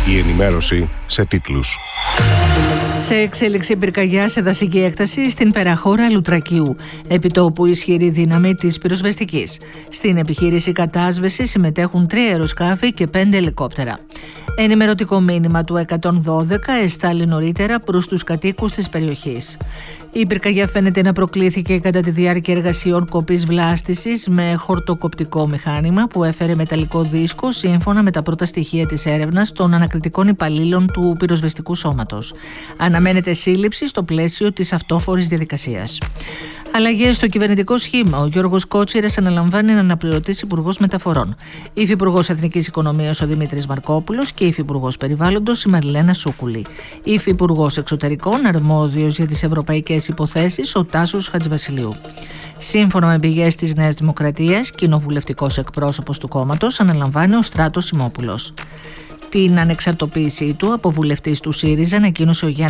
Η ενημέρωση σε τίτλους. Σε εξέλιξη πυρκαγιά σε δασική έκταση στην Περαχώρα Λουτρακίου. Επιτόπου ισχυρή δύναμη της πυροσβεστικής. Στην επιχείρηση κατάσβεση συμμετέχουν 3 αεροσκάφη και 5 ελικόπτερα. Ενημερωτικό μήνυμα του 112 εστάλει νωρίτερα προς τους κατοίκους της περιοχής. Η πυρκαγιά φαίνεται να προκλήθηκε κατά τη διάρκεια εργασιών κοπής βλάστησης με χορτοκοπτικό μηχάνημα που έφερε μεταλλικό δίσκο σύμφωνα με τα πρώτα στοιχεία της έρευνας των ανακριτικών υπαλλήλων του πυροσβεστικού σώματος. Αναμένεται σύλληψη στο πλαίσιο της αυτόφορης διαδικασίας. Αλλαγές στο κυβερνητικό σχήμα. Ο Γιώργος Κότσιρας αναλαμβάνει να αναπληρωτής Υπουργός Μεταφορών. Υφυπουργός Εθνικής Οικονομίας ο Δημήτρης Μαρκόπουλος και Υφυπουργός Περιβάλλοντος η Μαριλένα Σούκουλη. Υφυπουργός Εξωτερικών, αρμόδιος για τις ευρωπαϊκές υποθέσεις, ο Τάσος Χατζηβασιλείου. Σύμφωνα με πηγές της Νέας Δημοκρατίας, κοινοβουλευτικός εκπρόσωπος του κόμματος αναλαμβάνει ο Στράτος Σιμόπουλος. Την ανεξαρτοποίησή του από βουλευτής του ΣΥΡΙΖΑ ανακοίνωσε ο Γιάννης